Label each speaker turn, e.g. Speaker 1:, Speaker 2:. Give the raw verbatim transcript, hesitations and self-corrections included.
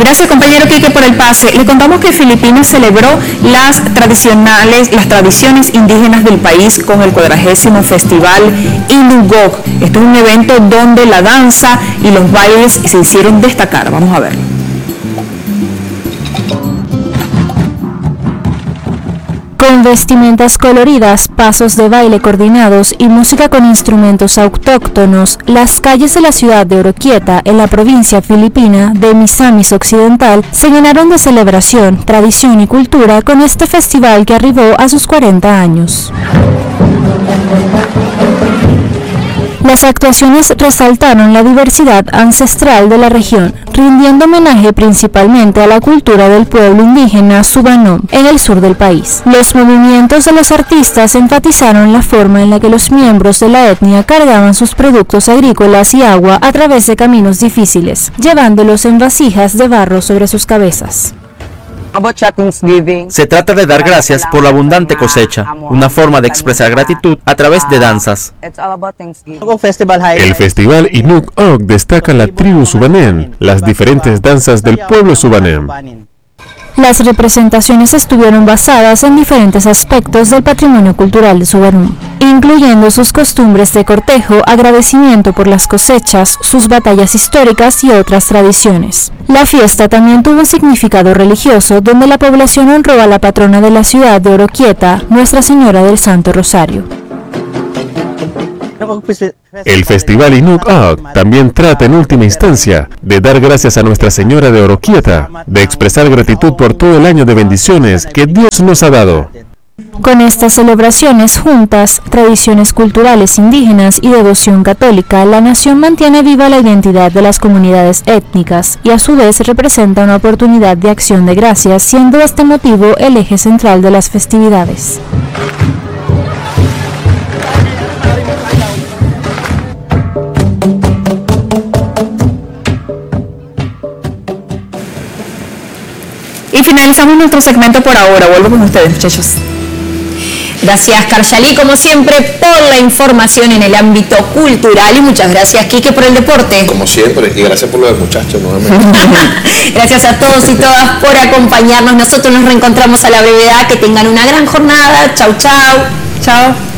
Speaker 1: Gracias, compañero Quique, por el pase. Le contamos que Filipinas celebró las tradicionales, las tradiciones indígenas del país con el cuadragésimo festival Inugog. Este es un evento donde la danza y los bailes se hicieron destacar. Vamos a verlo.
Speaker 2: Con vestimentas coloridas, pasos de baile coordinados y música con instrumentos autóctonos, las calles de la ciudad de Oroquieta, en la provincia filipina de Misamis Occidental, se llenaron de celebración, tradición y cultura con este festival que arribó a sus cuarenta años. Las actuaciones resaltaron la diversidad ancestral de la región, rindiendo homenaje principalmente a la cultura del pueblo indígena Subanom en el sur del país. Los movimientos de los artistas enfatizaron la forma en la que los miembros de la etnia cargaban sus productos agrícolas y agua a través de caminos difíciles, llevándolos en vasijas de barro sobre sus cabezas.
Speaker 3: Se trata de dar gracias por la abundante cosecha, una forma de expresar gratitud a través de danzas.
Speaker 4: El festival Inugog destaca la tribu Subanem, las diferentes danzas del pueblo Subanem.
Speaker 2: Las representaciones estuvieron basadas en diferentes aspectos del patrimonio cultural de Subarum, incluyendo sus costumbres de cortejo, agradecimiento por las cosechas, sus batallas históricas y otras tradiciones. La fiesta también tuvo un significado religioso, donde la población honró a la patrona de la ciudad de Oroquieta, Nuestra Señora del Santo Rosario.
Speaker 4: El festival Inugog también trata en última instancia de dar gracias a Nuestra Señora de Oroquieta, de expresar gratitud por todo el año de bendiciones que Dios nos ha dado.
Speaker 2: Con estas celebraciones juntas, tradiciones culturales indígenas y devoción católica, la nación mantiene viva la identidad de las comunidades étnicas y a su vez representa una oportunidad de acción de gracias, siendo este motivo el eje central de las festividades.
Speaker 1: Y finalizamos nuestro segmento por ahora. Vuelvo con ustedes, muchachos.
Speaker 5: Gracias, Karshali, como siempre, por la información en el ámbito cultural. Y muchas gracias, Quique, por el deporte.
Speaker 6: Como siempre, y gracias por lo del muchacho nuevamente.
Speaker 5: Gracias a todos y todas por acompañarnos. Nosotros nos reencontramos a la brevedad. Que tengan una gran jornada. Chau, chau.
Speaker 1: Chao.